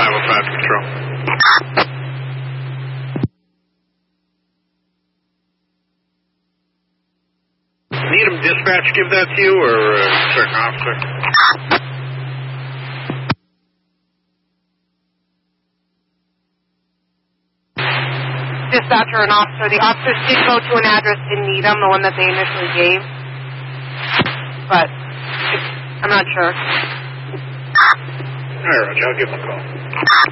505 Control. Needham Dispatch give that to you, or certain officer? Dispatcher and officer. The officers did go to an address in Needham, the one that they initially gave. But I'm not sure. All right, Roger, I'll give him a call.